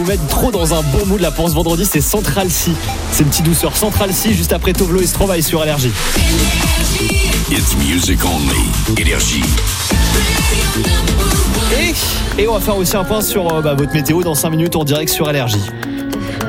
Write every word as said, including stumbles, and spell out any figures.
Vous mettre trop dans un bon mood là pour ce vendredi, c'est Central C. C'est une petite douceur. Central C juste après Tovlo et Stromae sur Énergie. It's music only. Énergie. Et, et on va faire aussi un point sur euh, bah, votre météo dans cinq minutes en direct sur Énergie.